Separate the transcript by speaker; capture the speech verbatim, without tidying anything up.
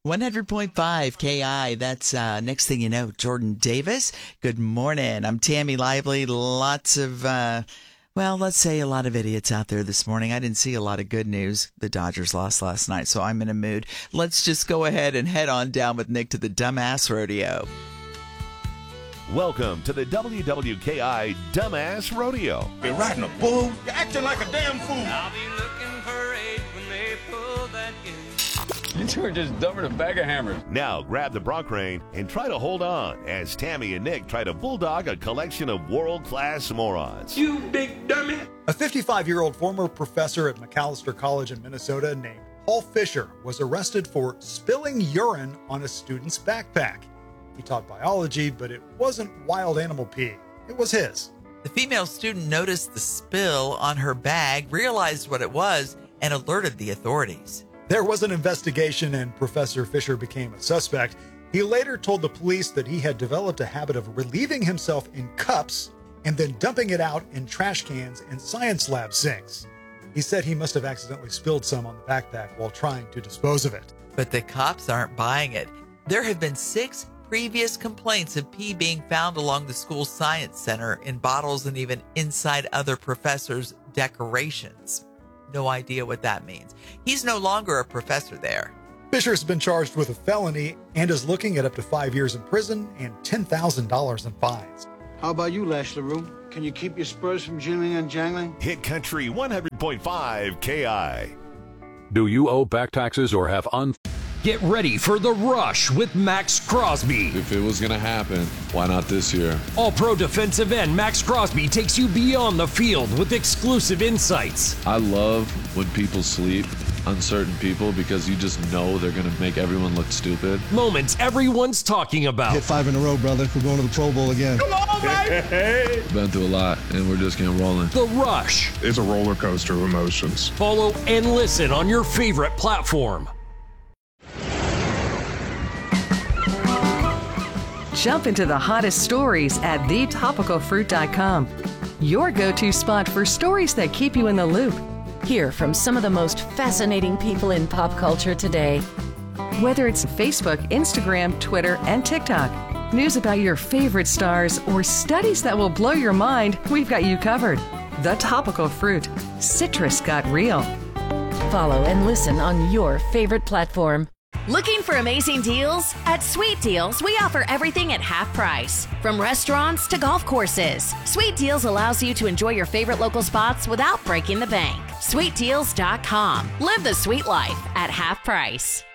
Speaker 1: one hundred point five K I. That's uh, next thing you know, Jordan Davis. Good morning. I'm Tammy Lively. Lots of, uh, well, let's say a lot of idiots out there this morning. I didn't see a lot of good news. The Dodgers lost last night, so I'm in a mood. Let's just go ahead and head on down with Nick to the Dumbass Rodeo.
Speaker 2: Welcome to the W W K I Dumbass Rodeo.
Speaker 3: Be riding a bull. You're acting like a damn fool.
Speaker 4: I'll be looking for eight when they pull that in.
Speaker 5: You two are just dumber than a bag of hammers.
Speaker 2: Now grab the bronc rein and try to hold on as Tammy and Nick try to bulldog a collection of world-class morons.
Speaker 4: You big dummy.
Speaker 6: A fifty-five-year-old former professor at Macalester College in Minnesota named Paul Fisher was arrested for spilling urine on a student's backpack. He taught biology, but it wasn't wild animal pee. It was his.
Speaker 1: The female student noticed the spill on her bag, realized what it was, and alerted the authorities.
Speaker 6: There was an investigation and Professor Fisher became a suspect. He later told the police that he had developed a habit of relieving himself in cups and then dumping it out in trash cans and science lab sinks. He said he must have accidentally spilled some on the backpack while trying to dispose of it.
Speaker 1: But the cops aren't buying it. There have been six previous complaints of pee being found along the school's science center in bottles and even inside other professors' decorations. No idea what that means. He's no longer a professor there.
Speaker 6: Fisher's been charged with a felony and is looking at up to five years in prison and ten thousand dollars in fines.
Speaker 7: How about you, Lash LaRue? Can you keep your spurs from jingling and jangling?
Speaker 2: Hit Country one hundred point five K I.
Speaker 8: Do you owe back taxes or have un...
Speaker 9: Get ready for The Rush with Max Crosby.
Speaker 5: If it was going to happen, why not this year?
Speaker 9: All-pro defensive end Max Crosby takes you beyond the field with exclusive insights.
Speaker 5: I love when people sleep on certain people because you just know they're going to make everyone look stupid.
Speaker 9: Moments everyone's talking about.
Speaker 10: Hit five in a row, brother. We're going to the Pro Bowl again.
Speaker 4: Come on, baby!
Speaker 5: Been through a lot, and we're just getting rolling.
Speaker 9: The Rush.
Speaker 11: It's a roller coaster of emotions.
Speaker 9: Follow and listen on your favorite platform.
Speaker 12: Jump into the hottest stories at the topical fruit dot com. Your go-to spot for stories that keep you in the loop.
Speaker 13: Hear from some of the most fascinating people in pop culture today.
Speaker 12: Whether it's Facebook, Instagram, Twitter, and TikTok, news about your favorite stars, or studies that will blow your mind, we've got you covered. The Topical Fruit. Citrus got real.
Speaker 13: Follow and listen on your favorite platform.
Speaker 14: Looking for amazing deals? At Sweet Deals, we offer everything at half price. From restaurants to golf courses, Sweet Deals allows you to enjoy your favorite local spots without breaking the bank. sweet deals dot com. Live the sweet life at half price.